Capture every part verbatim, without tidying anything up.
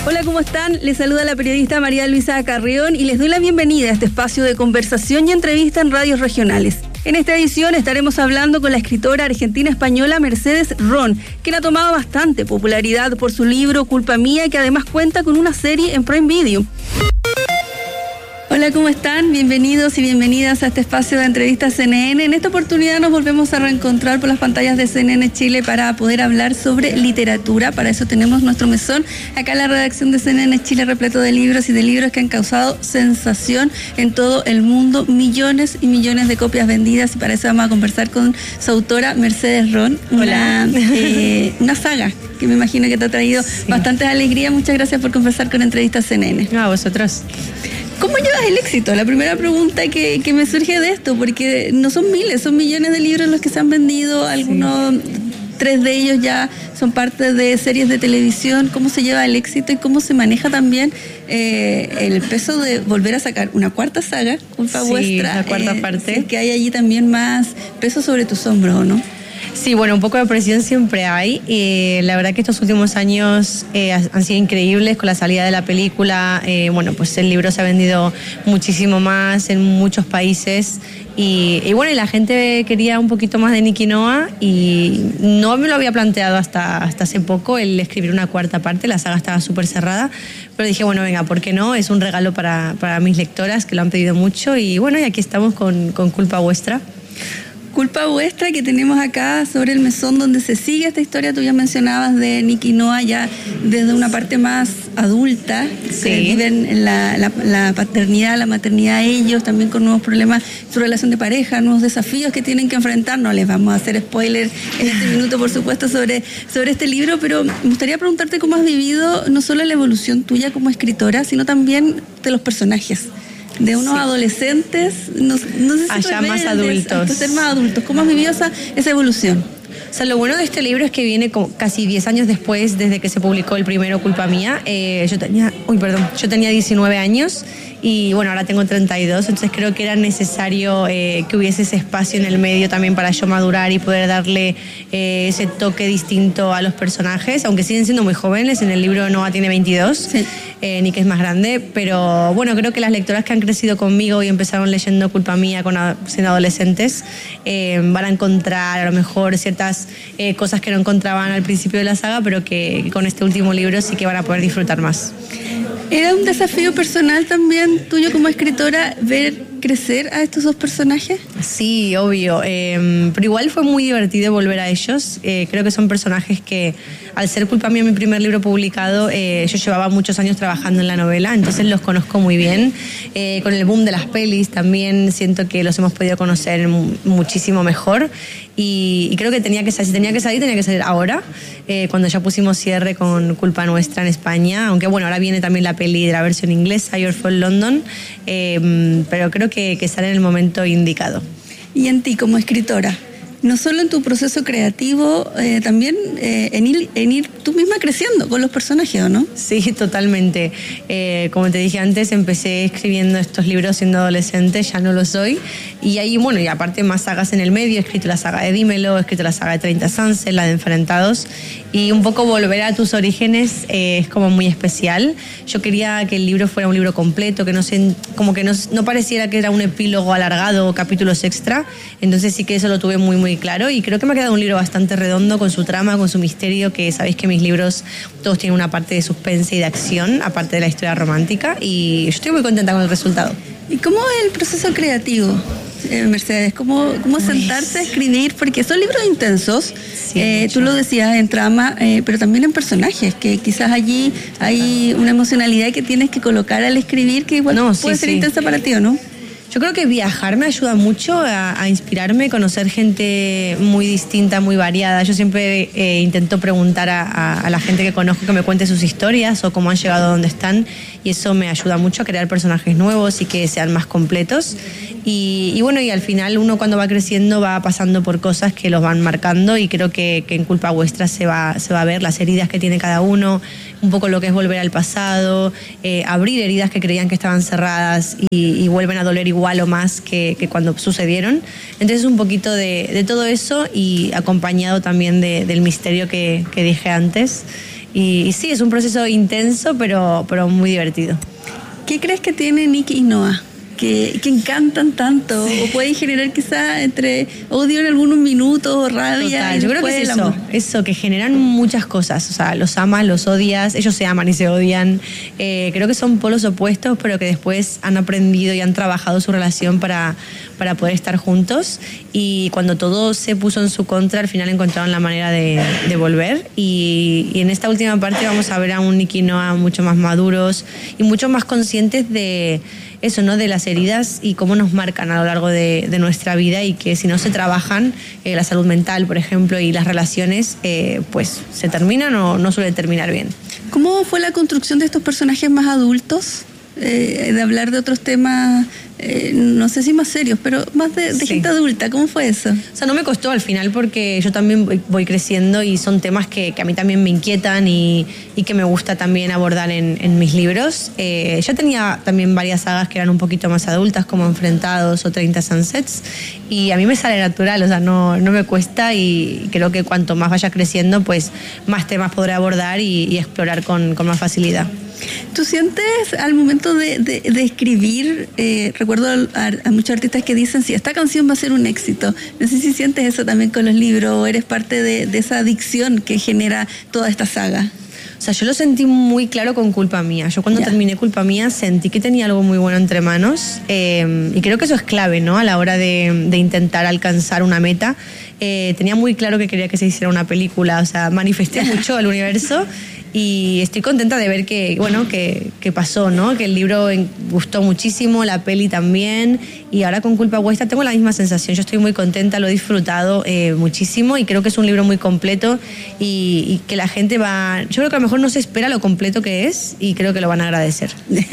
Hola, ¿cómo están? Les saluda la periodista María Luisa Carrión y les doy la bienvenida a este espacio de conversación y entrevista en radios regionales. En esta edición estaremos hablando con la escritora argentina-española Mercedes Ron, quien ha tomado bastante popularidad por su libro Culpa Mía, que además cuenta con una serie en Prime Video. Hola, ¿cómo están? Bienvenidos y bienvenidas a este espacio de entrevistas C N N. En esta oportunidad nos volvemos a reencontrar por las pantallas de C N N Chile para poder hablar sobre literatura. Para eso tenemos nuestro mesón acá en la redacción de C N N Chile, repleto de libros y de libros que han causado sensación en todo el mundo. Millones y millones de copias vendidas, y para eso vamos a conversar con su autora, Mercedes Ron. Hola. Una, eh, una saga que me imagino que te ha traído sí. bastantes alegrías. Muchas gracias por conversar con Entrevistas C N N. A vosotros. ¿Cómo llevas el éxito? La primera pregunta que, que me surge de esto, porque no son miles, son millones de libros los que se han vendido, algunos, sí. tres de ellos ya son parte de series de televisión. ¿Cómo se lleva el éxito y cómo se maneja también eh, el peso de volver a sacar una cuarta saga, Culpa sí, Vuestra? La cuarta eh, parte. Sí, que hay allí también más peso sobre tus hombros, ¿o no? Sí, bueno, un poco de presión siempre hay. Eh, la verdad que estos últimos años eh, han sido increíbles con la salida de la película. Eh, bueno, pues el libro se ha vendido muchísimo más en muchos países. Y, y bueno, y la gente quería un poquito más de Nicky Noah y no me lo había planteado hasta, hasta hace poco el escribir una cuarta parte. La saga estaba súper cerrada, pero dije, bueno, venga, ¿por qué no? Es un regalo para, para mis lectoras que lo han pedido mucho y bueno, y aquí estamos con, con Culpa Vuestra. Culpa Vuestra, que tenemos acá sobre el mesón donde se sigue esta historia. Tú ya mencionabas de Nicky Noah ya desde una parte más adulta, sí. que viven la, la, la paternidad, la maternidad ellos, también con nuevos problemas, su relación de pareja, nuevos desafíos que tienen que enfrentar. No les vamos a hacer spoilers en este minuto, por supuesto, sobre, sobre este libro, pero me gustaría preguntarte cómo has vivido no solo la evolución tuya como escritora, sino también de los personajes. De unos sí. adolescentes, no, no sé si allá más adultos. Hasta ser más adultos. ¿Cómo has vivido esa, esa evolución? O sea, lo bueno de este libro es que viene como casi diez años después, desde que se publicó el primero, Culpa Mía. Eh, yo tenía, uy, perdón, yo tenía diecinueve años y bueno, ahora tengo treinta y dos, entonces creo que era necesario eh, que hubiese ese espacio en el medio también para yo madurar y poder darle eh, ese toque distinto a los personajes, aunque siguen siendo muy jóvenes. En el libro Noah tiene veintidós, sí. eh, Nick es más grande, pero bueno, creo que las lectoras que han crecido conmigo y empezaron leyendo Culpa Mía con, siendo adolescentes eh, van a encontrar a lo mejor ciertas eh, cosas que no encontraban al principio de la saga, pero que, que con este último libro sí que van a poder disfrutar más. ¿Era un desafío personal también tuyo como escritora ver crecer a estos dos personajes? Sí, obvio, eh, pero igual fue muy divertido volver a ellos. Eh, creo que son personajes que, al ser Culpa Mía mi primer libro publicado, eh, yo llevaba muchos años trabajando en la novela, entonces los conozco muy bien. Eh, con el boom de las pelis también siento que los hemos podido conocer muchísimo mejor y, y creo que tenía que salir, si tenía que salir, tenía que salir ahora, eh, cuando ya pusimos cierre con Culpa Nuestra en España, aunque bueno, ahora viene también la peli de la versión inglesa, Your Fault London, eh, pero creo que, que sale en el momento indicado. Y en ti como escritora, no solo en tu proceso creativo, eh, también eh, en, ir, en ir tú misma creciendo con los personajes, ¿o no? Sí, totalmente. Eh, como te dije antes, empecé escribiendo estos libros siendo adolescente, ya no lo soy. Y ahí, bueno, y aparte más sagas en el medio, he escrito la saga de Dímelo, he escrito la saga de treinta Sunset, la de Enfrentados. Y un poco volver a tus orígenes eh, es como muy especial. Yo quería que el libro fuera un libro completo, que no se, como que no, no pareciera que era un epílogo alargado o capítulos extra. Entonces sí que eso lo tuve muy, muy claro y creo que me ha quedado un libro bastante redondo con su trama, con su misterio, que sabéis que mis libros todos tienen una parte de suspense y de acción, aparte de la historia romántica, y yo estoy muy contenta con el resultado. ¿Y cómo es el proceso creativo, eh, Mercedes? ¿Cómo, cómo sentarse a escribir? Porque son libros intensos, sí, eh, tú lo decías, en trama, eh, pero también en personajes, que quizás allí hay una emocionalidad que tienes que colocar al escribir que igual no, puede sí, ser sí. intensa para ti, ¿o no? Yo creo que viajar me ayuda mucho a, a inspirarme, conocer gente muy distinta, muy variada. Yo siempre eh, intento preguntar a, a, a la gente que conozco que me cuente sus historias o cómo han llegado a donde están, y eso me ayuda mucho a crear personajes nuevos y que sean más completos. Y, y bueno, y al final uno cuando va creciendo va pasando por cosas que los van marcando, y creo que, que en Culpa Vuestra se va, se va a ver las heridas que tiene cada uno, un poco lo que es volver al pasado, eh, abrir heridas que creían que estaban cerradas y, y vuelven a doler igual o más que, que cuando sucedieron. Entonces un poquito de, de todo eso, y acompañado también de, del misterio que, que dije antes. y, y sí, es un proceso intenso, pero, pero muy divertido. ¿Qué crees que tiene Nick y Noah? Que, que encantan tanto, sí. O pueden generar quizás entre odio en algunos minutos, o rabia. Total, yo creo que es eso, eso, que generan muchas cosas, o sea, los amas, los odias, ellos se aman y se odian, eh, creo que son polos opuestos, pero que después han aprendido y han trabajado su relación para, para poder estar juntos, y cuando todo se puso en su contra, al final encontraron la manera de, de volver, y, y en esta última parte vamos a ver a un Nick y Noah mucho más maduros y mucho más conscientes de eso, ¿no? De las heridas y cómo nos marcan a lo largo de, de nuestra vida, y que si no se trabajan, eh, la salud mental, por ejemplo, y las relaciones, eh, pues se terminan o no suelen terminar bien. ¿Cómo fue la construcción de estos personajes más adultos? Eh, de hablar de otros temas, eh, no sé si más serios, pero más de, de sí. gente adulta. ¿Cómo fue eso? O sea, no me costó al final, porque yo también voy, voy creciendo, y son temas que, que a mí también me inquietan y, y que me gusta también abordar en, en mis libros. Eh, ya tenía también varias sagas que eran un poquito más adultas, como Enfrentados o treinta Sunsets, y a mí me sale natural, o sea, no, no me cuesta, y creo que cuanto más vaya creciendo, pues más temas podré abordar y, y explorar con, con más facilidad. ¿Tú sientes al momento de, de, de escribir, eh, recuerdo a, a muchos artistas que dicen, si esta canción va a ser un éxito, no sé si sientes eso también con los libros, o eres parte de, de esa adicción que genera toda esta saga? O sea, yo lo sentí muy claro con Culpa Mía. Yo cuando yeah. terminé Culpa Mía sentí que tenía algo muy bueno entre manos, eh, y creo que eso es clave, ¿no? A la hora de, de intentar alcanzar una meta. Eh, tenía muy claro que quería que se hiciera una película, o sea, manifesté mucho al universo. Y estoy contenta de ver que, bueno, que, que pasó, ¿no? Que el libro gustó muchísimo, la peli también, y ahora con Culpa Vuestra tengo la misma sensación. Yo estoy muy contenta, lo he disfrutado eh, muchísimo, y creo que es un libro muy completo, y, y que la gente va... Yo creo que a lo mejor no se espera lo completo que es, y creo que lo van a agradecer.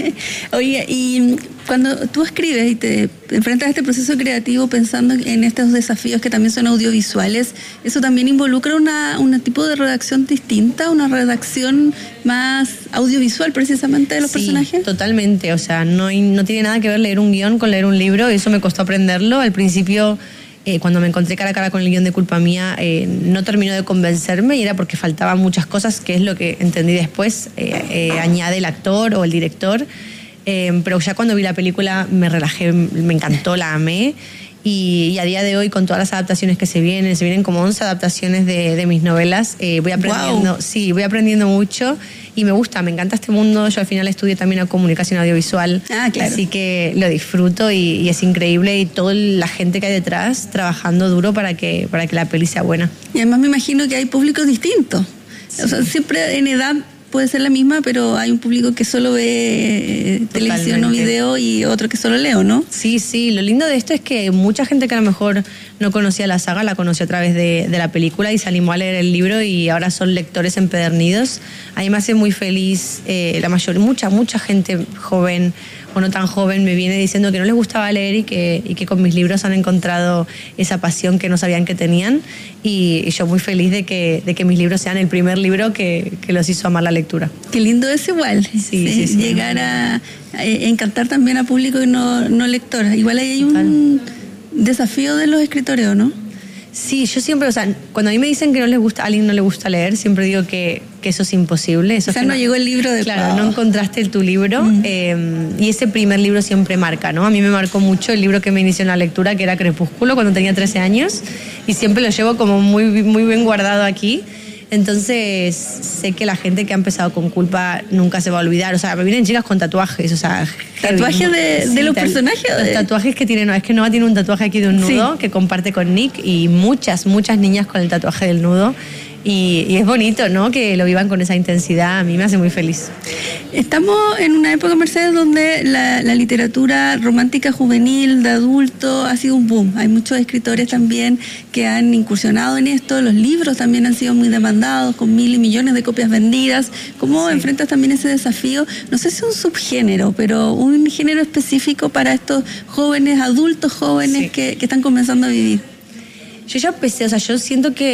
Oye, y cuando tú escribes y te enfrentas a este proceso creativo pensando en estos desafíos que también son audiovisuales, ¿eso también involucra una, un tipo de redacción distinta, una redacción más audiovisual precisamente de los sí, personajes? Totalmente, o sea, no, hay, no tiene nada que ver leer un guión con leer un libro, eso me costó aprenderlo. Al principio, eh, cuando me encontré cara a cara con el guión de Culpa Mía, eh, no terminó de convencerme, y era porque faltaban muchas cosas, que es lo que entendí después, eh, eh, añade el actor o el director. Eh, pero ya cuando vi la película me relajé, me encantó, la amé, y, y a día de hoy, con todas las adaptaciones que se vienen, se vienen como once adaptaciones de, de mis novelas, eh, voy aprendiendo, wow. sí, voy aprendiendo mucho, y me gusta, me encanta este mundo. Yo al final estudié también comunicación audiovisual, ah, claro. así que lo disfruto, y, y es increíble, y toda la gente que hay detrás trabajando duro para que, para que la peli sea buena. Y además me imagino que hay públicos distintos, sí. O sea, siempre en edad puede ser la misma, pero hay un público que solo ve eh, televisión o video, y otro que solo leo, ¿no? Sí, sí, lo lindo de esto es que mucha gente que a lo mejor no conocía la saga, la conoció a través de, de la película, y se animó a leer el libro, y ahora son lectores empedernidos. A mí me hace muy feliz, eh, la mayor, mucha, mucha gente joven o no tan joven me viene diciendo que no les gustaba leer, y que, y que con mis libros han encontrado esa pasión que no sabían que tenían, y, y yo muy feliz de que, de que mis libros sean el primer libro que, que los hizo amar la lectura. Qué lindo es igual, sí, sí, sí, sí, llegar a, a encantar también a público y no, no lector. Igual ahí hay Total. Un desafío de los escritores, ¿o no? Sí, yo siempre, o sea, cuando a mí me dicen que no les gusta, a alguien no le gusta leer, siempre digo que, que eso es imposible. Eso o sea, es no, no llegó el libro de Claro, no encontraste tu libro, mm. eh, y ese primer libro siempre marca, ¿no? A mí me marcó mucho el libro que me inició en la lectura, que era Crepúsculo, cuando tenía trece años, y siempre lo llevo como muy, muy bien guardado aquí. Entonces, sé que la gente que ha empezado con Culpa nunca se va a olvidar. O sea, me vienen chicas con tatuajes, o sea... ¿Tatuajes de, sí, de los tal, personajes? Los de... tatuajes que tiene, no, es que Noah tiene un tatuaje aquí de un nudo, sí, que comparte con Nick, y muchas, muchas niñas con el tatuaje del nudo. Y, y es bonito, ¿no?, que lo vivan con esa intensidad. A mí me hace muy feliz. Estamos en una época, Mercedes, donde la, la literatura romántica juvenil, de adulto, ha sido un boom. Hay muchos escritores también que han incursionado en esto. Los libros también han sido muy demandados, con mil y millones de copias vendidas. ¿Cómo sí. enfrentas también ese desafío? No sé si es un subgénero, pero un género específico para estos jóvenes, adultos jóvenes sí. que, que están comenzando a vivir. Yo ya empecé, o sea, yo siento que,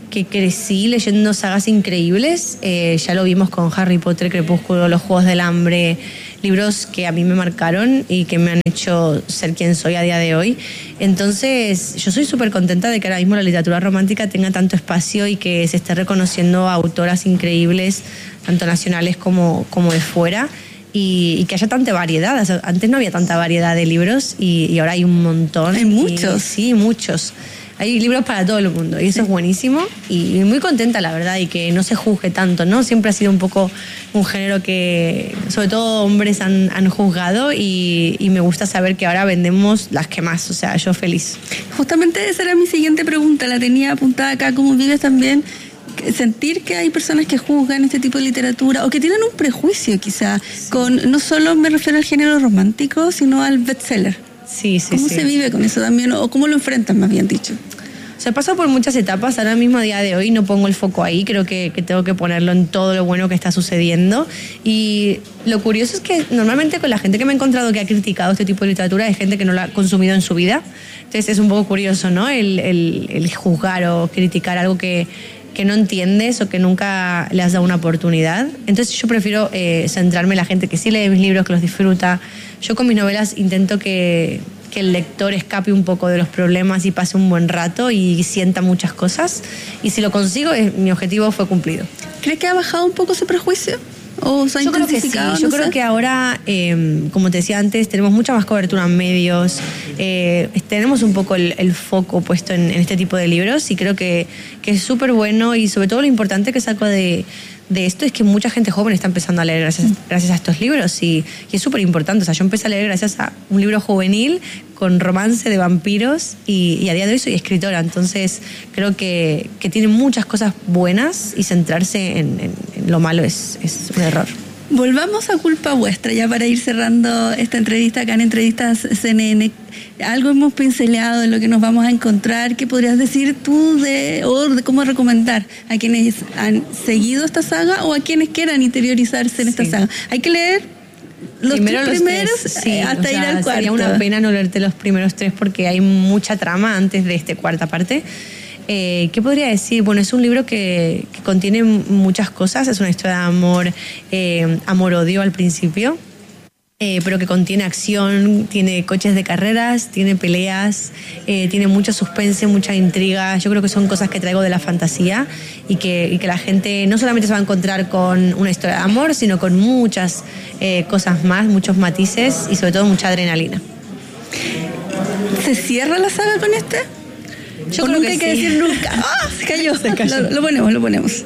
que crecí leyendo sagas increíbles. Eh, ya lo vimos con Harry Potter, Crepúsculo, Los Juegos del Hambre, libros que a mí me marcaron y que me han hecho ser quien soy a día de hoy. Entonces, yo soy súper contenta de que ahora mismo la literatura romántica tenga tanto espacio y que se esté reconociendo a autoras increíbles, tanto nacionales como, como de fuera. Y, y que haya tanta variedad. O sea, antes no había tanta variedad de libros y, y ahora hay un montón. Hay muchos. Y, sí, muchos. Hay libros para todo el mundo y eso sí. Es buenísimo y muy contenta, la verdad, y que no se juzgue tanto, ¿no? Siempre ha sido un poco un género que, sobre todo hombres, han, han juzgado y, y me gusta saber que ahora vendemos las que más, o sea, yo feliz. Justamente esa era mi siguiente pregunta, la tenía apuntada acá, ¿cómo vives también? Sentir que hay personas que juzgan este tipo de literatura o que tienen un prejuicio quizá, sí. con no solo me refiero al género romántico, sino al bestseller. Sí, sí, ¿Cómo sí. se vive con eso también o cómo lo enfrentas, más bien dicho? O sea, paso por muchas etapas. Ahora mismo, a día de hoy, no pongo el foco ahí. Creo que, que tengo que ponerlo en todo lo bueno que está sucediendo. Y lo curioso es que normalmente con la gente que me he encontrado que ha criticado este tipo de literatura es gente que no la ha consumido en su vida. Entonces es un poco curioso, ¿no? El, el, el juzgar o criticar algo que, que no entiendes o que nunca le has dado una oportunidad. Entonces yo prefiero eh, centrarme en la gente que sí lee mis libros, que los disfruta. Yo con mis novelas intento que... que el lector escape un poco de los problemas y pase un buen rato y sienta muchas cosas. Y si lo consigo, eh, mi objetivo fue cumplido. ¿Crees que ha bajado un poco ese prejuicio? ¿O se ha Yo creo que sí. intensificado? Yo no creo sé. que ahora, eh, como te decía antes, tenemos mucha más cobertura en medios. Eh, tenemos un poco el, el foco puesto en, en este tipo de libros y creo que, que es súper bueno y sobre todo lo importante que saco de... de esto es que mucha gente joven está empezando a leer gracias, gracias a estos libros y, y es súper importante. O sea, yo empecé a leer gracias a un libro juvenil con romance de vampiros y, y a día de hoy soy escritora. Entonces creo que, que tiene muchas cosas buenas y centrarse en, en, en lo malo es, es un error. Volvamos a Culpa Vuestra, ya para ir cerrando esta entrevista acá en Entrevistas C N N. Algo hemos pincelado de lo que nos vamos a encontrar. ¿Qué podrías decir tú de, o de cómo recomendar a quienes han seguido esta saga o a quienes quieran interiorizarse en esta sí. saga? Hay que leer los Primero tres los primeros tres, sí, hasta o sea, ir al cuarto. Sería una pena no leerte los primeros tres porque hay mucha trama antes de esta cuarta parte. Eh, ¿Qué podría decir? Bueno, es un libro que, que contiene muchas cosas. Es una historia de amor, eh, amor-odio al principio, eh, pero que contiene acción, tiene coches de carreras, tiene peleas, eh, tiene mucho suspense, mucha intriga. Yo creo que son cosas que traigo de la fantasía y que, y que la gente no solamente se va a encontrar con una historia de amor, sino con muchas eh, cosas más, muchos matices y sobre todo mucha adrenalina. ¿Se cierra la saga con este? Yo o creo nunca que hay que sí. decir nunca. ¡Ah! Se cayó. Se cayó. Lo, lo ponemos, lo ponemos.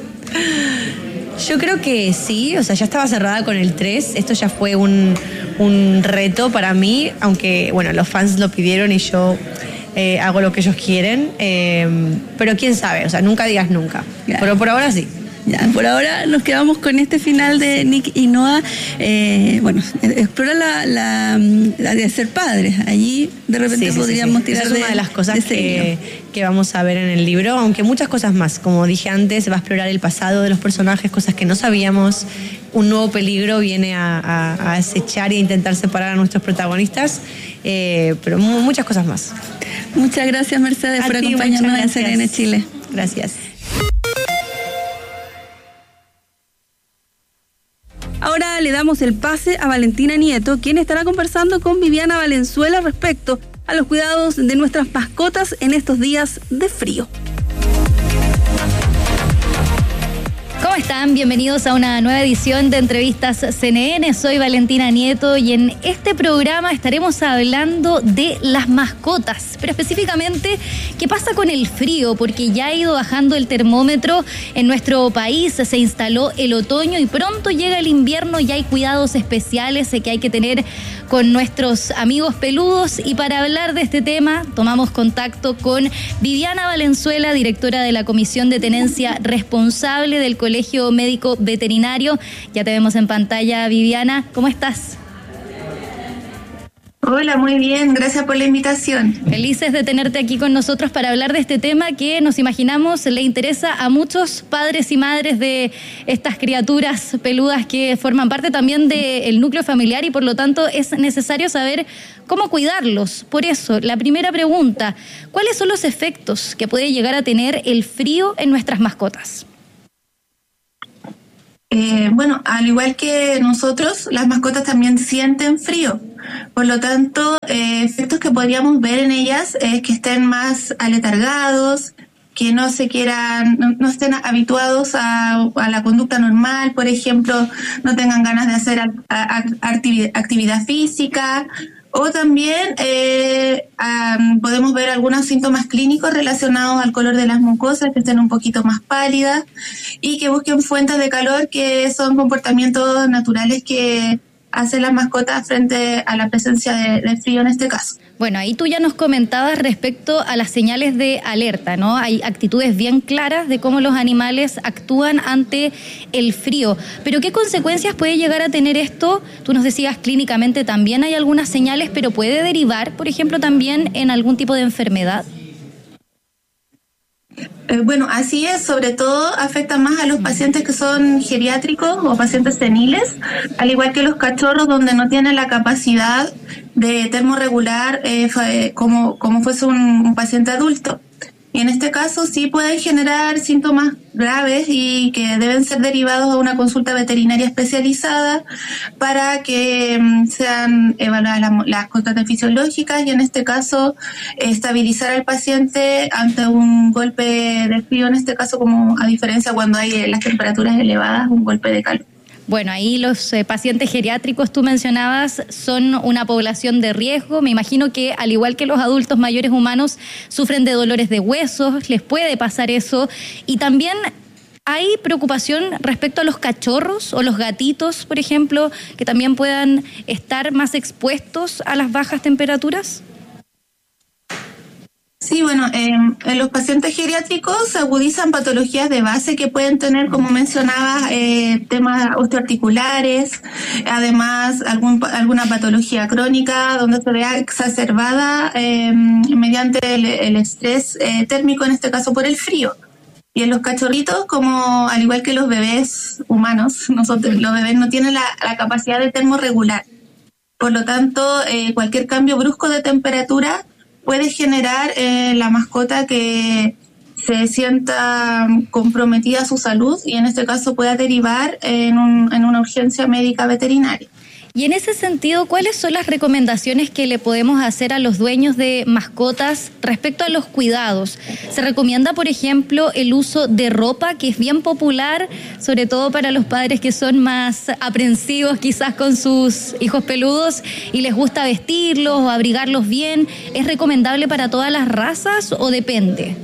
Yo creo que sí, o sea, ya estaba cerrada con el tres. Esto ya fue un, un reto para mí, aunque, bueno, los fans lo pidieron y yo eh, hago lo que ellos quieren. Eh, pero quién sabe, o sea, nunca digas nunca. Ya. Pero por ahora sí. Ya, por ahora nos quedamos con este final de Nick y Noah. Eh, bueno, explora la, la, la de ser padres. Allí de repente sí, sí, podríamos sí, sí. tirar. Esa es una de, de las cosas de que, que vamos a ver en el libro, aunque muchas cosas más. Como dije antes, va a explorar el pasado de los personajes, cosas que no sabíamos. Un nuevo peligro viene a, a, a acechar e intentar separar a nuestros protagonistas, eh, pero muchas cosas más. Muchas gracias, Mercedes, a por ti, acompañarnos en C N N Chile. Gracias. Ahora le damos el pase a Valentina Nieto, quien estará conversando con Viviana Valenzuela respecto a los cuidados de nuestras mascotas en estos días de frío. ¿Cómo están? Bienvenidos a una nueva edición de Entrevistas C N N. Soy Valentina Nieto y en este programa estaremos hablando de las mascotas, pero específicamente qué pasa con el frío, porque ya ha ido bajando el termómetro en nuestro país, se instaló el otoño y pronto llega el invierno y hay cuidados especiales que hay que tener con nuestros amigos peludos. Y para hablar de este tema tomamos contacto con Viviana Valenzuela, directora de la Comisión de Tenencia Responsable del Colegio Médico Veterinario. Ya te vemos en pantalla, Viviana. ¿Cómo estás? Hola, muy bien, gracias por la invitación. Felices de tenerte aquí con nosotros para hablar de este tema que nos imaginamos le interesa a muchos padres y madres de estas criaturas peludas que forman parte también del núcleo familiar y por lo tanto es necesario saber cómo cuidarlos. Por eso, la primera pregunta, ¿cuáles son los efectos que puede llegar a tener el frío en nuestras mascotas? Eh, bueno, al igual que nosotros, las mascotas también sienten frío. Por lo tanto, eh, efectos que podríamos ver en ellas es que estén más aletargados, que no se quieran, no, no estén habituados a, a la conducta normal, por ejemplo, no tengan ganas de hacer a, a, actividad, actividad física. O también eh, um, podemos ver algunos síntomas clínicos relacionados al color de las mucosas, que estén un poquito más pálidas y que busquen fuentes de calor, que son comportamientos naturales que hacen las mascotas frente a la presencia de, de frío en este caso. Bueno, ahí tú ya nos comentabas respecto a las señales de alerta, ¿no? Hay actitudes bien claras de cómo los animales actúan ante el frío. Pero ¿qué consecuencias puede llegar a tener esto? Tú nos decías clínicamente también hay algunas señales, pero ¿puede derivar, por ejemplo, también en algún tipo de enfermedad? Eh, bueno, así es, sobre todo afecta más a los pacientes que son geriátricos o pacientes seniles, al igual que los cachorros donde no tienen la capacidad de termorregular eh, como, como fuese un, un paciente adulto. Y en este caso sí pueden generar síntomas graves y que deben ser derivados a una consulta veterinaria especializada para que um, sean evaluadas la, las constantes fisiológicas y en este caso estabilizar al paciente ante un golpe de frío, en este caso como a diferencia cuando hay eh, las temperaturas elevadas, un golpe de calor. Bueno, ahí los eh, pacientes geriátricos, tú mencionabas, son una población de riesgo. Me imagino que, al igual que los adultos mayores humanos, sufren de dolores de huesos, les puede pasar eso. Y también hay preocupación respecto a los cachorros o los gatitos, por ejemplo, que también puedan estar más expuestos a las bajas temperaturas. Sí, bueno, eh, en los pacientes geriátricos se agudizan patologías de base que pueden tener, como mencionaba, eh, temas osteoarticulares, además algún, alguna patología crónica donde se vea exacerbada eh, mediante el, el estrés eh, térmico, en este caso por el frío. Y en los cachorritos, como al igual que los bebés humanos, nosotros los bebés no tienen la, la capacidad de termorregular. Por lo tanto, eh, cualquier cambio brusco de temperatura puede generar eh, la mascota que se sienta comprometida su salud y en este caso pueda derivar en, un, en una urgencia médica veterinaria. Y en ese sentido, ¿cuáles son las recomendaciones que le podemos hacer a los dueños de mascotas respecto a los cuidados? Se recomienda, por ejemplo, el uso de ropa, que es bien popular, sobre todo para los padres que son más aprensivos quizás con sus hijos peludos y les gusta vestirlos o abrigarlos bien. ¿Es recomendable para todas las razas o depende?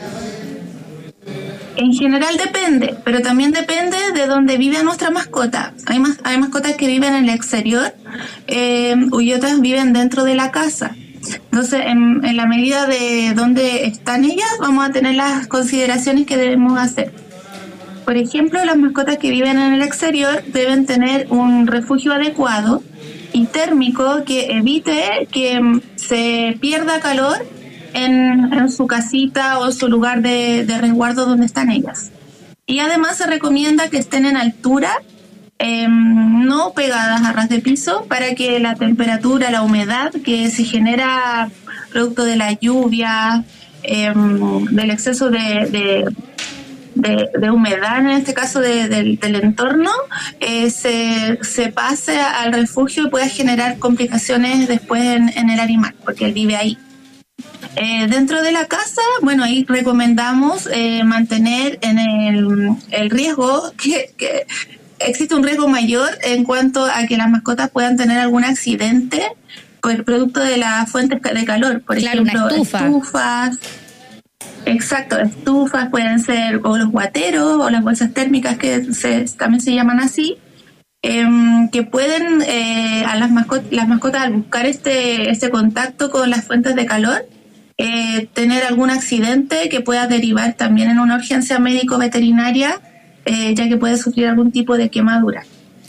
En general depende, pero también depende de dónde vive nuestra mascota. Hay, mas, hay mascotas que viven en el exterior eh, y otras viven dentro de la casa. Entonces, en, en la medida de dónde están ellas, vamos a tener las consideraciones que debemos hacer. Por ejemplo, las mascotas que viven en el exterior deben tener un refugio adecuado y térmico que evite que se pierda calor En, en su casita o en su lugar de, de resguardo donde están ellas. Y además se recomienda que estén en altura, eh, no pegadas a ras de piso, para que la temperatura, la humedad que se genera producto de la lluvia, eh, del exceso de, de, de, de humedad, en este caso de, de, del entorno, eh, se, se pase al refugio y pueda generar complicaciones después en, en el animal, porque él vive ahí. Eh, dentro de la casa, bueno, ahí recomendamos eh, mantener en el, el riesgo, que, que existe un riesgo mayor en cuanto a que las mascotas puedan tener algún accidente por producto de las fuentes de calor, por claro, ejemplo, una estufa. estufas, exacto, estufas, pueden ser o los guateros o las bolsas térmicas que se, también se llaman así, eh, que pueden, eh, a las mascotas, las mascotas al buscar este, este contacto con las fuentes de calor, Eh, tener algún accidente que pueda derivar también en una urgencia médico-veterinaria, eh, ya que puede sufrir algún tipo de quemadura.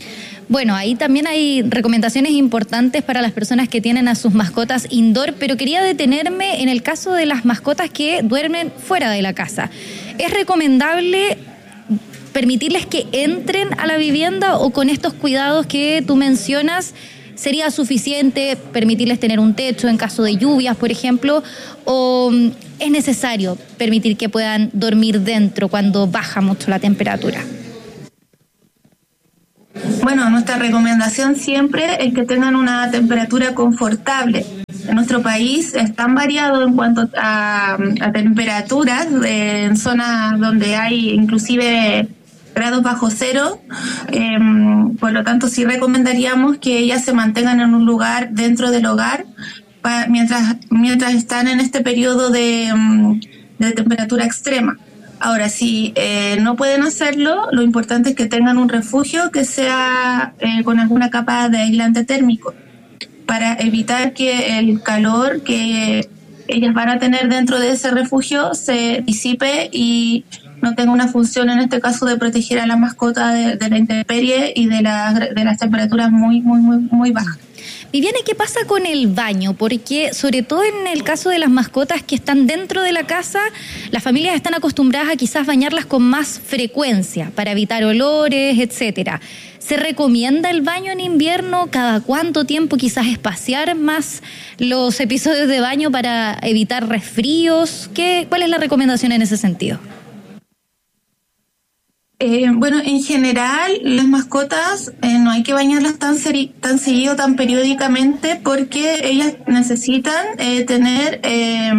Bueno, ahí también hay recomendaciones importantes para las personas que tienen a sus mascotas indoor, pero quería detenerme en el caso de las mascotas que duermen fuera de la casa. ¿Es recomendable permitirles que entren a la vivienda o con estos cuidados que tú mencionas sería suficiente permitirles tener un techo en caso de lluvias, por ejemplo, o es necesario permitir que puedan dormir dentro cuando baja mucho la temperatura? Bueno, nuestra recomendación siempre es que tengan una temperatura confortable. En nuestro país es tan variado en cuanto a, a temperaturas, eh, en zonas donde hay inclusive grados bajo cero, eh, por lo tanto sí recomendaríamos que ellas se mantengan en un lugar dentro del hogar pa, mientras, mientras están en este periodo de, de temperatura extrema. Ahora, si eh, no pueden hacerlo, lo importante es que tengan un refugio que sea eh, con alguna capa de aislante térmico para evitar que el calor que ellas van a tener dentro de ese refugio se disipe y no tenga una función, en este caso, de proteger a la mascota de, de la intemperie y de, la, de las temperaturas muy, muy, muy, muy bajas. Viviane, ¿qué pasa con el baño? Porque sobre todo en el caso de las mascotas que están dentro de la casa, las familias están acostumbradas a quizás bañarlas con más frecuencia para evitar olores, etcétera. ¿Se recomienda el baño en invierno? ¿Cada cuánto tiempo quizás espaciar más los episodios de baño para evitar resfríos? ¿Qué, ¿Cuál es la recomendación en ese sentido? Eh, bueno, en general, las mascotas eh, no hay que bañarlas tan, seri- tan seguido, tan periódicamente, porque ellas necesitan eh, tener eh,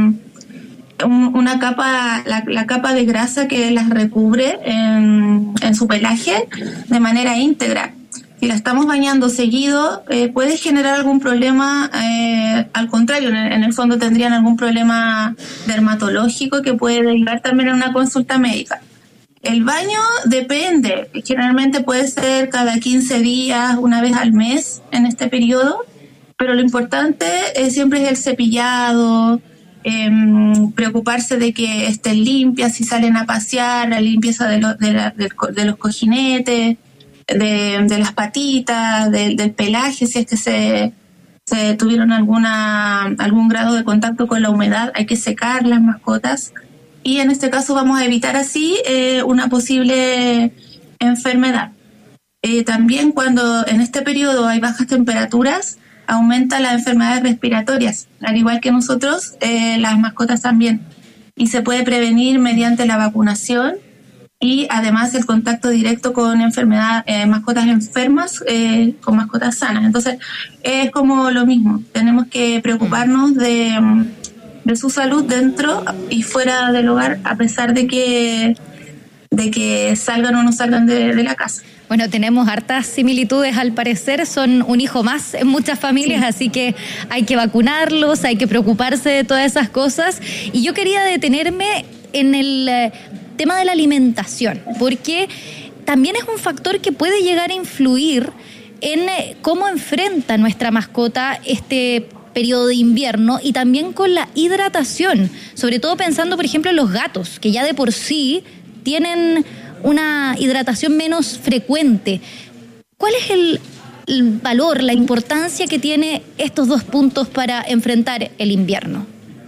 un, una capa, la, la capa de grasa que las recubre en, en su pelaje de manera íntegra. Si la estamos bañando seguido, eh, puede generar algún problema, eh, al contrario, en el, en el fondo tendrían algún problema dermatológico que puede derivar también a una consulta médica. El baño depende, generalmente puede ser cada quince días, una vez al mes en este periodo, pero lo importante es, siempre es el cepillado, eh, preocuparse de que estén limpias, si salen a pasear, la limpieza de, lo, de, la, de, de los cojinetes, de, de las patitas, de, del pelaje, si es que se, se tuvieron alguna algún grado de contacto con la humedad, hay que secar las mascotas. Y en este caso vamos a evitar así eh, una posible enfermedad. Eh, también cuando en este periodo hay bajas temperaturas, aumenta las enfermedades respiratorias, al igual que nosotros, eh, las mascotas también. Y se puede prevenir mediante la vacunación y además el contacto directo con enfermedad, eh, mascotas enfermas eh, con mascotas sanas. Entonces es como lo mismo, tenemos que preocuparnos de... de su salud dentro y fuera del hogar, a pesar de que de que salgan o no salgan de, de la casa. Bueno, tenemos hartas similitudes al parecer, son un hijo más en muchas familias, sí. Así que hay que vacunarlos, hay que preocuparse de todas esas cosas. Y yo quería detenerme en el eh, tema de la alimentación, porque también es un factor que puede llegar a influir en eh, cómo enfrenta nuestra mascota este periodo de invierno y también con la hidratación, sobre todo pensando, por ejemplo, en los gatos, que ya de por sí tienen una hidratación menos frecuente. ¿Cuál es el, el valor, la importancia que tiene estos dos puntos para enfrentar el invierno?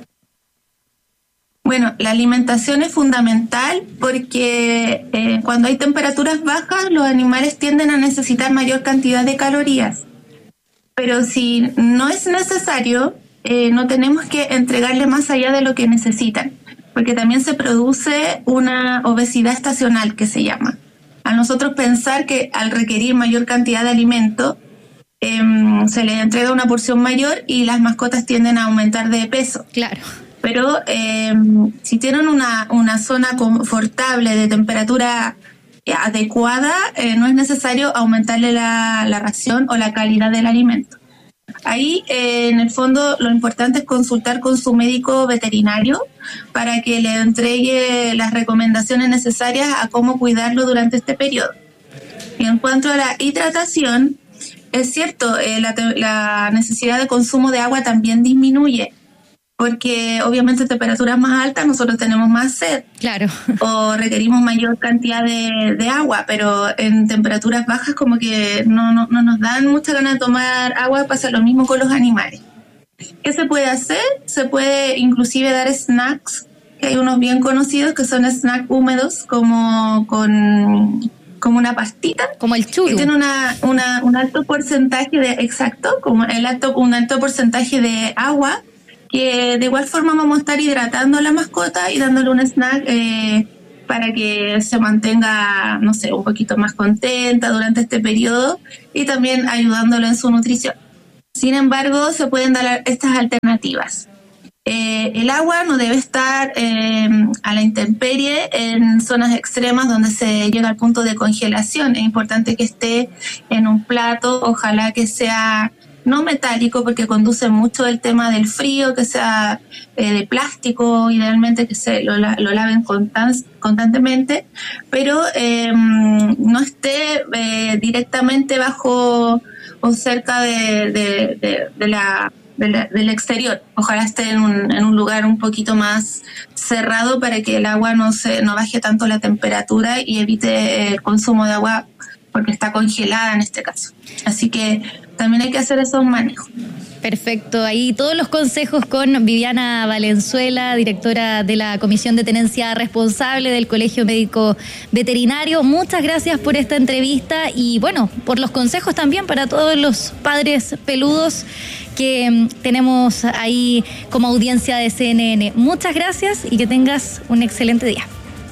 Bueno, la alimentación es fundamental porque eh, cuando hay temperaturas bajas, los animales tienden a necesitar mayor cantidad de calorías. Pero si no es necesario, eh, no tenemos que entregarle más allá de lo que necesitan, porque también se produce una obesidad estacional, que se llama. A nosotros pensar que al requerir mayor cantidad de alimento, eh, se les entrega una porción mayor y las mascotas tienden a aumentar de peso. Claro. Pero eh, si tienen una, una zona confortable de temperatura adecuada, eh, no es necesario aumentarle la, la ración o la calidad del alimento. Ahí, eh, en el fondo, lo importante es consultar con su médico veterinario para que le entregue las recomendaciones necesarias a cómo cuidarlo durante este periodo. Y en cuanto a la hidratación, es cierto, eh, la, la necesidad de consumo de agua también disminuye, porque obviamente temperaturas más altas nosotros tenemos más sed. Claro. O requerimos mayor cantidad de, de agua, pero en temperaturas bajas como que no, no, no nos dan mucha ganas de tomar agua. Pasa lo mismo con los animales. ¿Qué se puede hacer? Se puede inclusive dar snacks, que hay unos bien conocidos que son snacks húmedos, como con como una pastita, como el churu, que tiene una, una un alto porcentaje de exacto, como el alto un alto porcentaje de agua, que de igual forma vamos a estar hidratando a la mascota y dándole un snack eh, para que se mantenga, no sé, un poquito más contenta durante este periodo y también ayudándolo en su nutrición. Sin embargo, se pueden dar estas alternativas. Eh, el agua no debe estar eh, a la intemperie en zonas extremas donde se llega al punto de congelación. Es importante que esté en un plato, ojalá que sea no metálico porque conduce mucho el tema del frío, que sea eh, de plástico, idealmente que se lo, lo laven constan- constantemente, pero eh, no esté eh, directamente bajo o cerca de, de, de, de la De la, del exterior. Ojalá esté en un, en un lugar un poquito más cerrado para que el agua no se no baje tanto la temperatura y evite el consumo de agua porque está congelada en este caso. Así que también hay que hacer esos manejos. Perfecto, ahí todos los consejos con Viviana Valenzuela, directora de la Comisión de Tenencia Responsable del Colegio Médico Veterinario. Muchas gracias por esta entrevista y bueno, por los consejos también para todos los padres peludos que tenemos ahí como audiencia de C N N. Muchas gracias y que tengas un excelente día.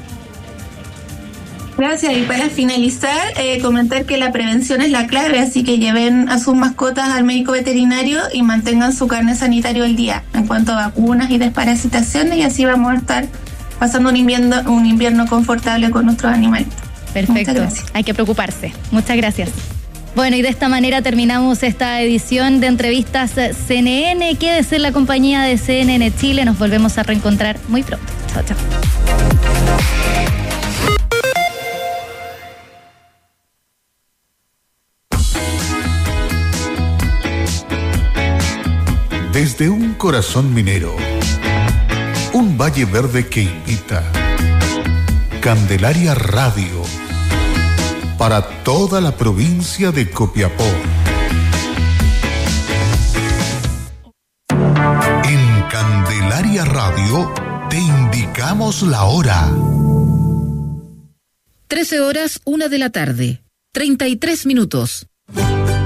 Gracias. Y para finalizar, eh, comentar que la prevención es la clave, así que lleven a sus mascotas al médico veterinario y mantengan su carnet sanitario al día en cuanto a vacunas y desparasitaciones, y así vamos a estar pasando un invierno, un invierno confortable con nuestros animalitos. Perfecto, hay que preocuparse. Muchas gracias. Bueno, y de esta manera terminamos esta edición de Entrevistas C N N. Quédese en la compañía de C N N Chile. Nos volvemos a reencontrar muy pronto. Chao, chao. Desde un corazón minero, un valle verde que invita. Candelaria Radio, para toda la provincia de Copiapó. En Candelaria Radio te indicamos la hora. trece horas, una de la tarde, treinta y tres minutos.